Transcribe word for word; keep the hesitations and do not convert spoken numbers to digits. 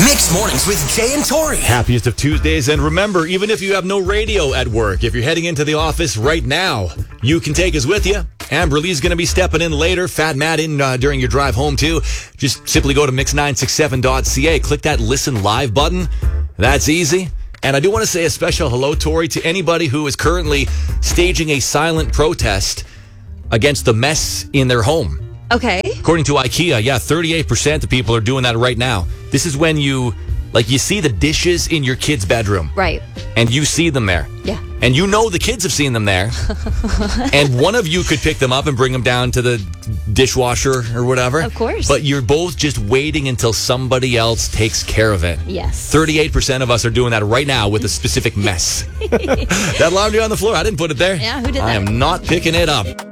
Mixed Mornings with Jay and Tori. Happiest of Tuesdays. And remember, even if you have no radio at work, if you're heading into the office right now, you can take us with you. Amber Lee's going to be stepping in later. Fat Matt in uh, during your drive home, too. Just simply go to mix nine six seven dot c a. Click that Listen Live button. That's easy. And I do want to say a special hello, Tori, to anybody who is currently staging a silent protest against the mess in their home. Okay. According to IKEA, yeah, thirty-eight percent of people are doing that right now. This is when you, like, you see the dishes in your kid's bedroom. Right. And you see them there. Yeah. And you know the kids have seen them there. And one of you could pick them up and bring them down to the dishwasher or whatever. Of course. But you're both just waiting until somebody else takes care of it. Yes. thirty-eight percent of us are doing that right now with a specific mess. That laundry on the floor, I didn't put it there. Yeah, who did that? I am not picking it up.